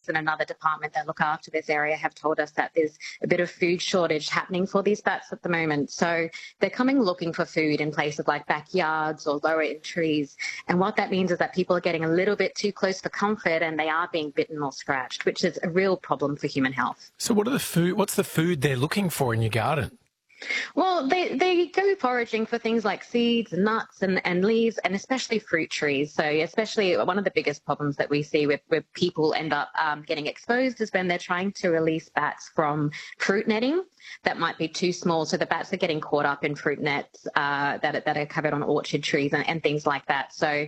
in another department that look after this area have told us that there's a bit of food shortage happening for these bats at the moment. So they're coming looking for food in places like backyards or lower in trees. And what that means is that people are getting a little bit too close for comfort and they are being bitten or scratched, which is a real problem for human health. So what's the food they're looking for in your garden? Well, they go foraging for things like seeds, nuts and leaves, and especially fruit trees. So especially one of the biggest problems that we see where people end up getting exposed is when they're trying to release bats from fruit netting that might be too small. So the bats are getting caught up in fruit nets that are covered on orchard trees and things like that. So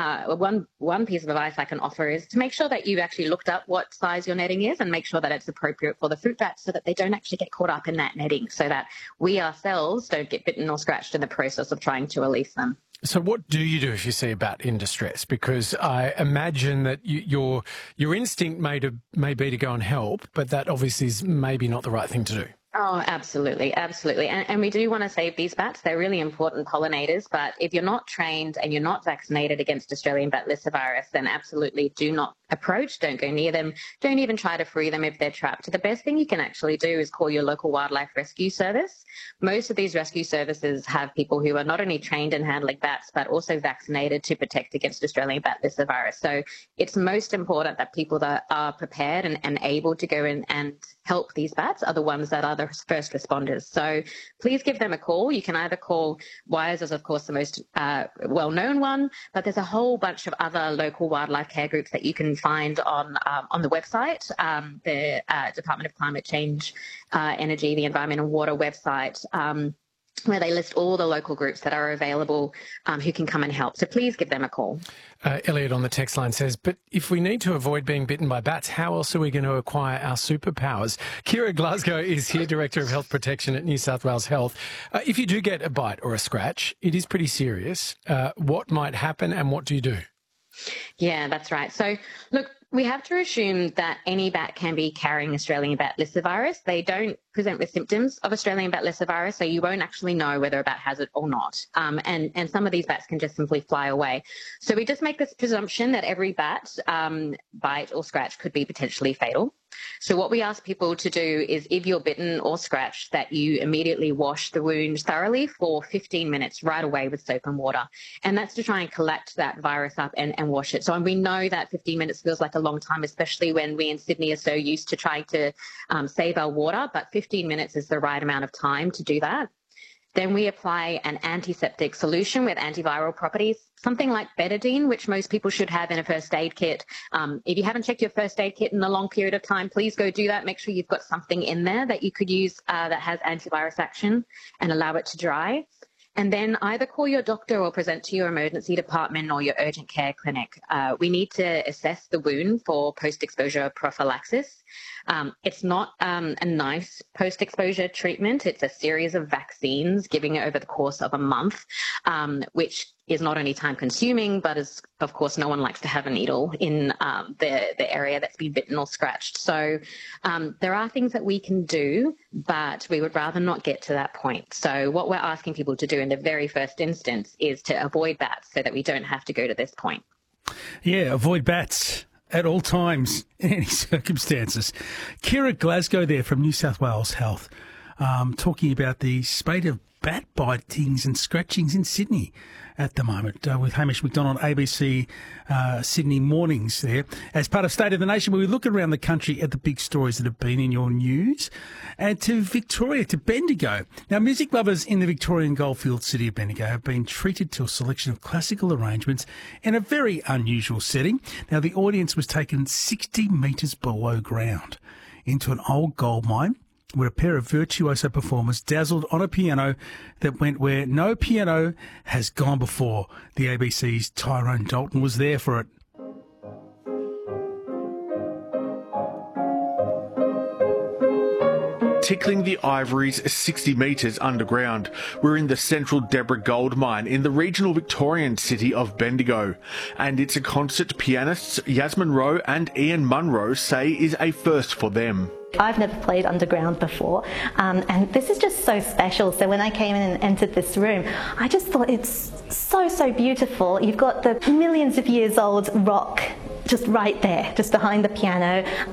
one piece of advice I can offer is to make sure that you've actually looked up what size your netting is and make sure that it's appropriate for the fruit bats so that they don't actually get caught up in that netting, so that we ourselves don't get bitten or scratched in the process of trying to release them. So what do you do if you see a bat in distress? Because I imagine that your instinct may be to go and help, but that obviously is maybe not the right thing to do. Oh, absolutely, absolutely. And we do want to save these bats. They're really important pollinators, but if you're not trained and you're not vaccinated against Australian bat lyssavirus, then absolutely do not approach, don't go near them, don't even try to free them if they're trapped. The best thing you can actually do is call your local wildlife rescue service. Most of these rescue services have people who are not only trained in handling bats, but also vaccinated to protect against Australian bat lyssavirus. So it's most important that people that are prepared and able to go in and help these bats are the ones that are the first responders. So please give them a call. You can either call WIRES, as of course the most well-known one, but there's a whole bunch of other local wildlife care groups that you can find on the website, the Department of Climate Change, Energy, the Environment and Water website, where they list all the local groups that are available who can come and help. So please give them a call. Elliot on the text line says, but if we need to avoid being bitten by bats, how else are we going to acquire our superpowers? Kira Glasgow is here, Director of Health Protection at New South Wales Health. If you do get a bite or a scratch, it is pretty serious. What might happen and what do you do? Yeah, that's right. So, look, we have to assume that any bat can be carrying Australian bat lyssavirus. They don't present with symptoms of Australian bat lyssavirus, so you won't actually know whether a bat has it or not. And some of these bats can just simply fly away. So we just make this presumption that every bat bite or scratch could be potentially fatal. So what we ask people to do is, if you're bitten or scratched, that you immediately wash the wound thoroughly for 15 minutes right away with soap and water. And that's to try and collect that virus up and wash it. So we know that 15 minutes feels like a long time, especially when we in Sydney are so used to trying to save our water, but 15 minutes is the right amount of time to do that. Then we apply an antiseptic solution with antiviral properties, something like betadine, which most people should have in a first aid kit. If you haven't checked your first aid kit in a long period of time, please go do that. Make sure you've got something in there that you could use that has antivirus action and allow it to dry. And then either call your doctor or present to your emergency department or your urgent care clinic. We need to assess the wound for post-exposure prophylaxis. It's not a nice post-exposure treatment. It's a series of vaccines giving it over the course of a month, which is not only time-consuming, but is, of course, no one likes to have a needle in the area that's been bitten or scratched. So there are things that we can do, but we would rather not get to that point. So what we're asking people to do in the very first instance is to avoid bats so that we don't have to go to this point. Yeah, avoid bats at all times, in any circumstances. Kira Glasgow there from New South Wales Health, talking about the spate of bat bitings and scratchings in Sydney at the moment, with Hamish McDonald, ABC Sydney Mornings there, as part of State of the Nation, where we look around the country at the big stories that have been in your news, and to Victoria, to Bendigo. Now, music lovers in the Victorian goldfield city of Bendigo have been treated to a selection of classical arrangements in a very unusual setting. Now, the audience was taken 60 metres below ground into an old gold mine, where a pair of virtuoso performers dazzled on a piano that went where no piano has gone before. The ABC's Tyrone Dalton was there for it. Tickling the Ivories 60 metres underground. We're in the central Deborah Gold Mine in the regional Victorian city of Bendigo. And it's a concert pianists Yasmin Rowe and Ian Munro say is a first for them. I've never played underground before, and this is just so special. So when I came in and entered this room, I just thought it's so beautiful. You've got the millions of years old rock just right there, just behind the piano.